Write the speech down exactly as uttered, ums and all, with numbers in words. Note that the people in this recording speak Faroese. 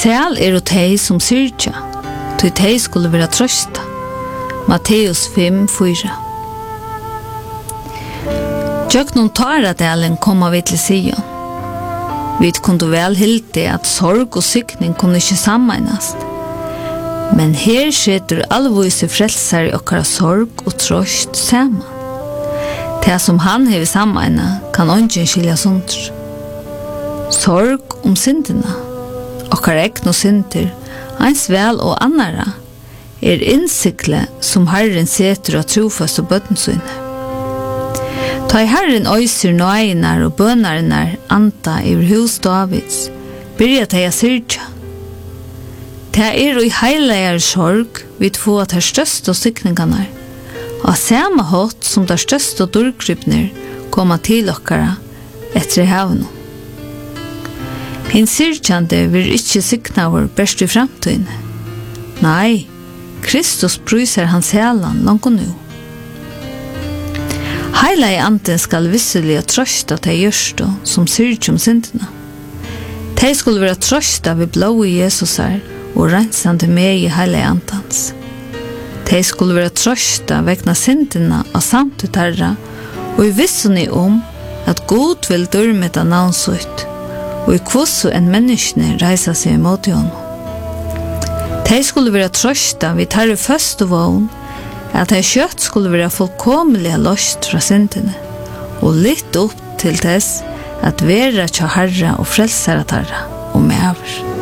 Sæl er og tei som syrja, til tei skulle være trøsta. Matteus fem fyra. Jøknun Taradalen koma vi til Sion. Vi kunde vel hilde at sorg og sykning kunne ikke sammenast. Men her skjetter allvise frelsar i okkara sorg og trøst saman. Det som han hever sammenna kan ongen skilja sunter. Sorg om syndina, okkara egn og synder, eins vel og annara, er innsikle som Herren seter og trofast og bøttensøyne. Ta i Herren øyser nøynar og bønarnar anta iver hus Davids, byrja teg a syrja. Det er i heilegar sorg vid få at her største sykningarna, og samme hått som der største dørgripner koma til okkara etter hevno. Hinn syrkjande vil ikkje syknaver best i framtøyne. Nei, Kristus pryser hans helan langt nu. Heila i anden skal visselig trøsta til gjørsto som syrkje om syndene. De skulle være trøsta ved blå i Jesus her og rensande med i heila i andens. De skulle være trøsta vegna syndene av samt terra og i vissene om at God vil dørmeta navnsut og i kvosso en menneskene reisa seg imot honom. De skulle være trøsta vid terre først og vogn at de kjøtt skulle være fullkomlige løst fra syndene og litt opp til tess at vera tja herra og frelsere terra og med over.